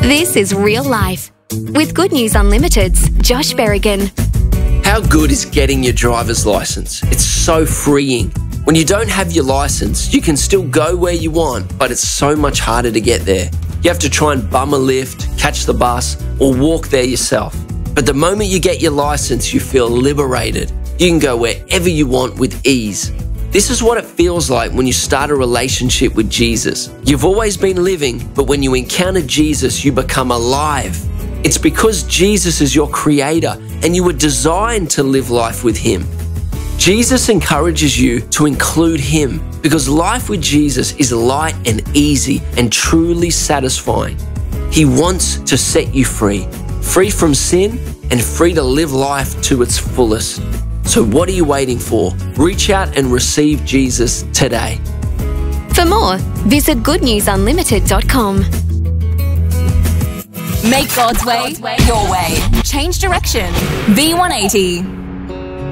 This is real life. With Good News Unlimited's Josh Berrigan. How good is getting your driver's license? It's so freeing. When you don't have your license, you can still go where you want, but it's so much harder to get there. You have to try and bum a lift, catch the bus, or walk there yourself. But the moment you get your license, you feel liberated. You can go wherever you want with ease. This is what it feels like when you start a relationship with Jesus. You've always been living, but when you encounter Jesus, you become alive. It's because Jesus is your creator and you were designed to live life with him. Jesus encourages you to include him because life with Jesus is light and easy and truly satisfying. He wants to set you free, free from sin and free to live life to its fullest. So what are you waiting for? Reach out and receive Jesus today. For more, visit goodnewsunlimited.com. Make God's way your way. Change direction. V180.